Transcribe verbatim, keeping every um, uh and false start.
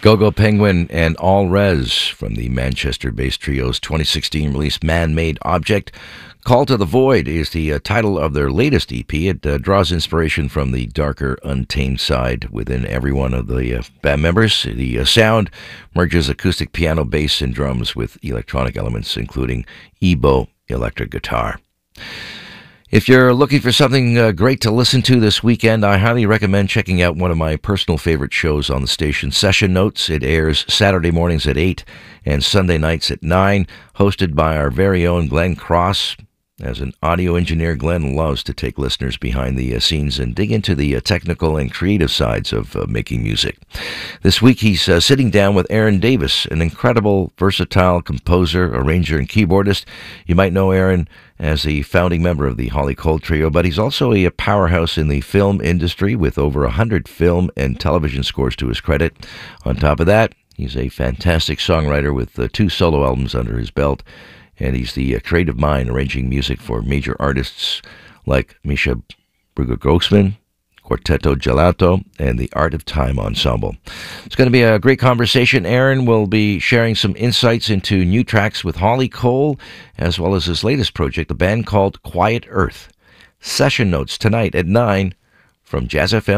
Go-Go Penguin and All Res from the Manchester-based trio's twenty sixteen release Man-Made Object. Call to the Void is the uh, title of their latest E P. It uh, draws inspiration from the darker, untamed side within every one of the uh, band members. The uh, sound merges acoustic piano, bass, and drums with electronic elements, including EBow electric guitar. If you're looking for something uh, great to listen to this weekend, I highly recommend checking out one of my personal favorite shows on the station, Session Notes. It airs Saturday mornings at eight and Sunday nights at nine, hosted by our very own Glenn Cross. As an audio engineer, Glenn loves to take listeners behind the uh, scenes and dig into the uh, technical and creative sides of uh, making music. This week, he's uh, sitting down with Aaron Davis, an incredible, versatile composer, arranger, and keyboardist. You might know Aaron as the founding member of the Holly Cole Trio, but he's also a powerhouse in the film industry with over one hundred film and television scores to his credit. On top of that, he's a fantastic songwriter with uh, two solo albums under his belt. And he's the uh, creative mind arranging music for major artists like Misha Brugger-Grossman, Quartetto Gelato, and the Art of Time Ensemble. It's going to be a great conversation. Aaron will be sharing some insights into new tracks with Holly Cole, as well as his latest project, a band called Quiet Earth. Session Notes tonight at nine from Jazz F M.